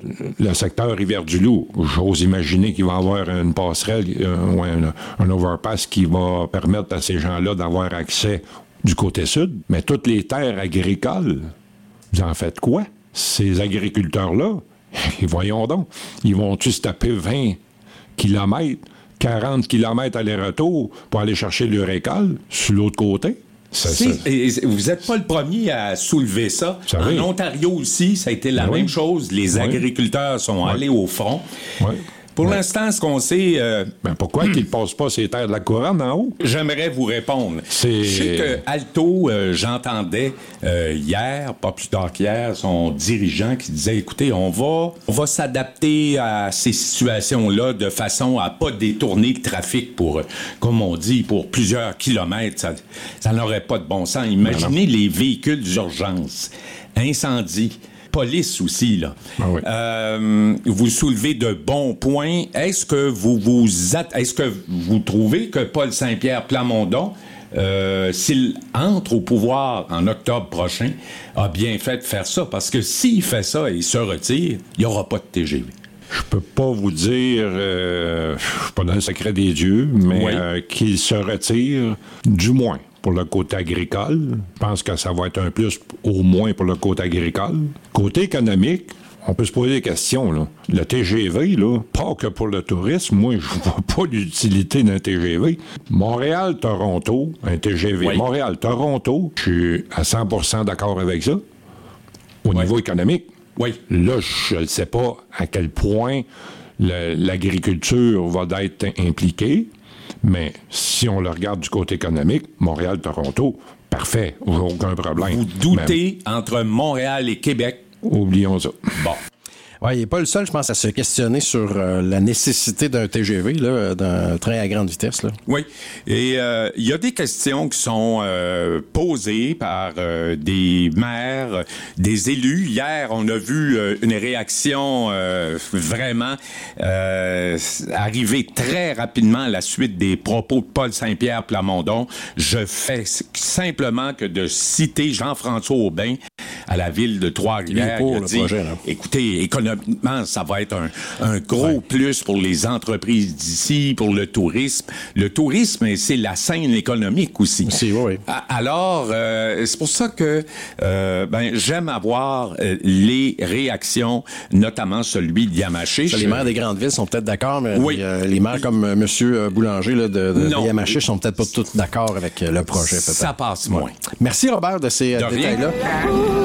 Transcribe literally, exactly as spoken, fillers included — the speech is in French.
le secteur Rivière-du-Loup, j'ose imaginer qu'il va y avoir une passerelle euh, ou un, un overpass qui va permettre à ces gens-là d'avoir accès du côté sud. Mais toutes les terres agricoles, vous en faites quoi? Ces agriculteurs-là, voyons donc, ils vont-tu se taper vingt kilomètres, quarante kilomètres aller-retour pour aller chercher leur récolte sur l'autre côté? Ça, ça... Et vous n'êtes pas le premier à soulever ça. ça en Ontario aussi, ça a été la oui. même chose. Les oui. agriculteurs sont oui. allés au front. Oui. Pour oui. l'instant, ce qu'on sait... Euh... Ben pourquoi qu'ils ne passent pas ces terres de la couronne en haut? J'aimerais vous répondre. C'est... Je sais que Alto, euh, j'entendais euh, hier, pas plus tard qu'hier, son dirigeant qui disait, écoutez, on va, on va s'adapter à ces situations-là de façon à pas détourner le trafic pour, comme on dit, pour plusieurs kilomètres. Ça, ça n'aurait pas de bon sens. Imaginez les véhicules d'urgence, incendie, police aussi, là. Ah oui. euh, vous soulevez de bons points. Est-ce que vous vous at- est-ce que vous trouvez que Paul Saint-Pierre Plamondon, euh, s'il entre au pouvoir en octobre prochain, a bien fait de faire ça? Parce que s'il fait ça et il se retire, il n'y aura pas de T G V. Je peux pas vous dire, euh, je suis pas dans le secret des dieux, mais oui. euh, qu'il se retire, du moins pour le côté agricole. Je pense que ça va être un plus au moins pour le côté agricole. Côté économique, on peut se poser des questions, là. Le T G V, là, pas que pour le tourisme, moi, je vois pas l'utilité d'un T G V. Montréal-Toronto, un T G V. Oui. Montréal-Toronto, je suis à cent pour cent d'accord avec ça. Au oui. niveau économique, oui. là, je ne sais pas à quel point le, l'agriculture va être impliquée, mais si on le regarde du côté économique, Montréal-Toronto, parfait, aucun problème. Vous doutez mais, entre Montréal et Québec? Oublions ça. Bon. Oui, il n'est pas le seul, je pense, à se questionner sur euh, la nécessité d'un T G V, là, d'un train à grande vitesse. Là. Oui, et il euh, y a des questions qui sont euh, posées par euh, des maires, des élus. Hier, on a vu euh, une réaction euh, vraiment euh, arriver très rapidement à la suite des propos de Paul Saint-Pierre Plamondon. Je fais simplement que de citer Jean-François Aubin à la ville de Trois-Rivières. Pour il a le dit, projet, là. Écoutez, économiquement, ça va être un, un gros ouais. plus pour les entreprises d'ici, pour le tourisme. Le tourisme, c'est la scène économique aussi. C'est, oui. Alors, euh, c'est pour ça que euh, ben, j'aime avoir euh, les réactions, notamment celui de Yamachiche. Les maires des grandes villes sont peut-être d'accord, mais oui. les, euh, les maires comme euh, M. Boulanger là, de, de, de Yamachiche sont peut-être pas tous d'accord avec euh, le projet. Peut-être. Ça passe moins. Merci, Robert, de ces de détails-là.